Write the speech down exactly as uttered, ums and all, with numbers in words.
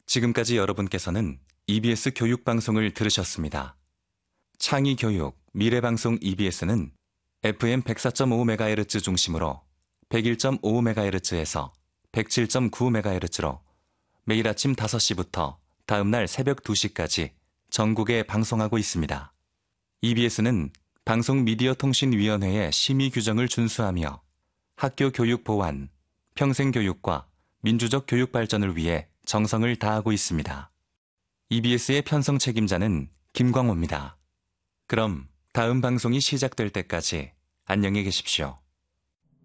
지금까지 여러분께서는 이비에스 교육방송을 들으셨습니다. 창의교육, 미래방송 이비에스는 에프엠 백사 점 오 메가헤르츠 중심으로 백일 점 오 메가헤르츠에서 백칠 점 구 메가헤르츠로 매일 아침 다섯 시부터 다음날 새벽 두 시까지 전국에 방송하고 있습니다. 이비에스는 방송미디어통신위원회의 심의 규정을 준수하며 학교 교육 보완, 평생교육과 민주적 교육 발전을 위해 정성을 다하고 있습니다. 이비에스의 편성 책임자는 김광호입니다. 그럼 다음 방송이 시작될 때까지 안녕히 계십시오.